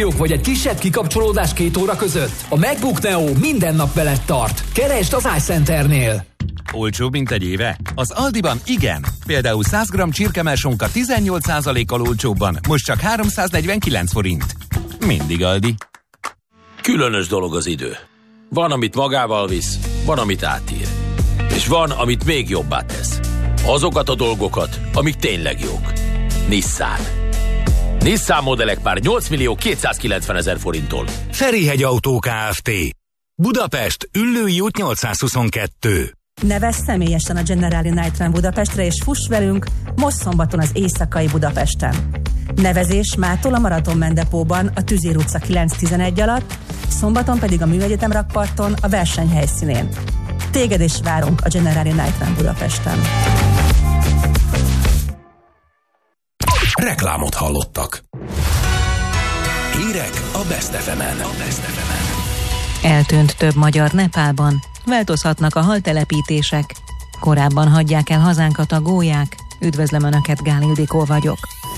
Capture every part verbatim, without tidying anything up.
Vagy egy kisebb kikapcsolódás két óra között? A MacBook Neo minden nap veled tart. Keresd az iCenternél. Olcsóbb, mint egy éve? Az Aldiban igen. Például száz gramm csirkemelsonka tizennyolc százalékkal olcsóbban, most csak háromszáznegyvenkilenc forint. Mindig Aldi. Különös dolog az idő. Van, amit magával visz, van, amit átír. És van, amit még jobbá tesz. Azokat a dolgokat, amik tényleg jók. Nissan. Nissan modellek már nyolc millió kétszázkilencven ezer forinttól. Ferihegy Autó Kft. Budapest, Üllői út nyolcszázhuszonkettő. Nevezz személyesen a Generali Night Run Budapestre és fuss velünk most szombaton az éjszakai Budapesten. Nevezés mától a Maraton Mendepóban a Tüzér utca kilenc tizenegy alatt, szombaton pedig a Műegyetem rakparton a verseny helyszínén. Téged is várunk a Generali Night Run Budapesten. Reklámot hallottak. Hírek a Best ef emen. Eltűnt több magyar Nepálban. Változhatnak a haltelepítések. Korábban hagyják el hazánkat a gólyák. Üdvözlöm Önöket, Gál Ildikó vagyok.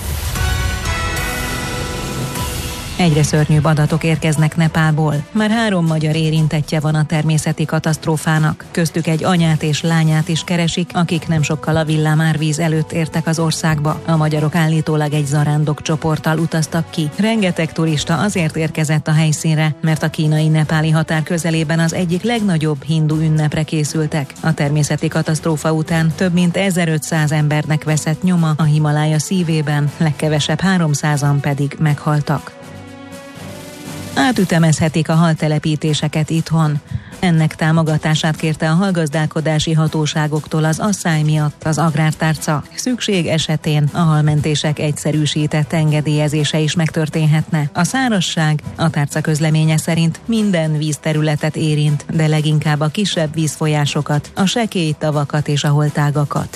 Egyre szörnyűbb adatok érkeznek Nepálból. Már három magyar érintettje van a természeti katasztrófának. Köztük egy anyát és lányát is keresik, akik nem sokkal a villámárvíz előtt értek az országba. A magyarok állítólag egy zarándok csoporttal utaztak ki. Rengeteg turista azért érkezett a helyszínre, mert a kínai-nepáli határ közelében az egyik legnagyobb hindu ünnepre készültek. A természeti katasztrófa után több mint ezerötszáz embernek veszett nyoma a Himalája szívében, legkevesebb háromszázan pedig meghaltak. Átütemezhetik a haltelepítéseket itthon. Ennek támogatását kérte a halgazdálkodási hatóságoktól az asszály miatt az Agrártárca. Szükség esetén a halmentések egyszerűsített engedélyezése is megtörténhetne. A szárazság a tárca közleménye szerint minden vízterületet érint, de leginkább a kisebb vízfolyásokat, a sekély tavakat és a holtágakat.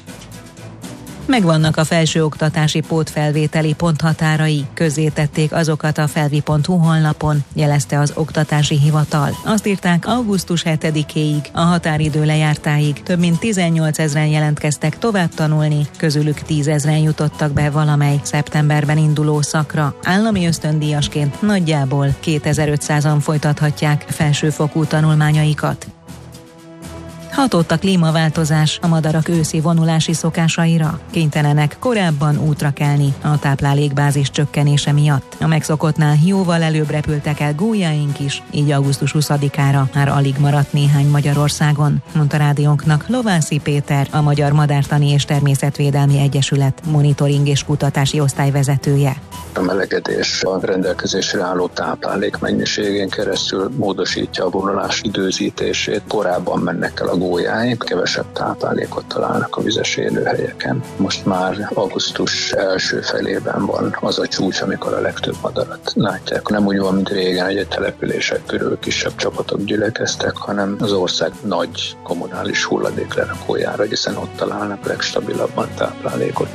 Megvannak a felsőoktatási pótfelvételi ponthatárai, közzétették azokat a felvi pont hu honlapon, jelezte az oktatási hivatal. Azt írták, augusztus hetedikéig, a határidő lejártáig több mint tizennyolcezren jelentkeztek tovább tanulni, közülük tízezren jutottak be valamely szeptemberben induló szakra. Állami ösztöndíjasként nagyjából kétezer-ötszázan folytathatják felsőfokú tanulmányaikat. Hatott a klímaváltozás a madarak őszi vonulási szokásaira. Kénytelenek korábban útra kelni a táplálékbázis csökkenése miatt. A megszokottnál jóval előbb repültek el gólyaink is, így augusztus huszadikára már alig maradt néhány Magyarországon, mondta rádiónknak Lovászi Péter, a Magyar Madártani és Természetvédelmi Egyesület monitoring és kutatási osztályvezetője. A melegedés a rendelkezésre álló táplálék mennyiségén keresztül módosítja a vonulás időzítését. Korábban mennek el a gólyáink, kevesebb táplálékot találnak a vizes élőhelyeken. Most már augusztus első felében van az a csúcs, amikor a legtöbb madarat látják. Nem úgy van, mint régen, hogy egy települések körül kisebb csapatok gyülekeztek, hanem az ország nagy kommunális hulladéklerakójára, hiszen ott találnak legstabilabban táplálékot.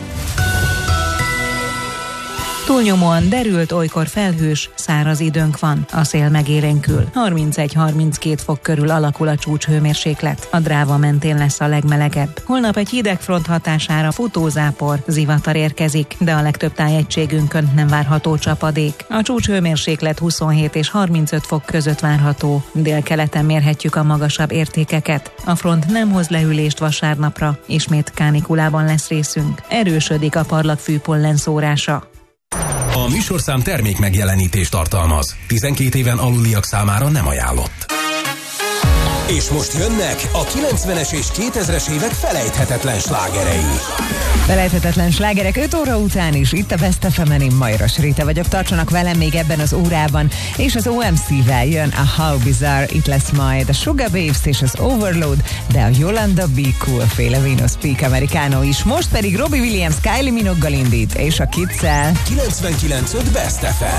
Túlnyomóan derült, olykor felhős, száraz időnk van. A szél megélénkül. harmincegy-harminckét fok körül alakul a csúcshőmérséklet. A Dráva mentén lesz a legmelegebb. Holnap egy hideg front hatására futózápor, zivatar érkezik, de a legtöbb tájegységünkön nem várható csapadék. A csúcshőmérséklet huszonhét és harmincöt fok között várható. Délkeleten mérhetjük a magasabb értékeket. A front nem hoz lehűlést vasárnapra, ismét kánikulában lesz részünk. Erősödik a parlagfű pollen szórása. A műsorszám termék megjelenítést tartalmaz. tizenkét éven aluliak számára nem ajánlott. És most jönnek a kilencvenes és kétezres évek felejthetetlen slágerei. Felejthetetlen slágerek öt óra után is, itt a Best ef emen, én Majros Réta vagyok, tartsanak velem még ebben az órában, és az o em cé-vel jön a How Bizarre, itt lesz majd a Sugar Babes és az Overload, de a Yolanda Be Cool féle Venus Peak Americano is, most pedig Robbie Williams Kylie Minogue-gal indít, és a Kids-el kilencvenkilenc öt Best ef em.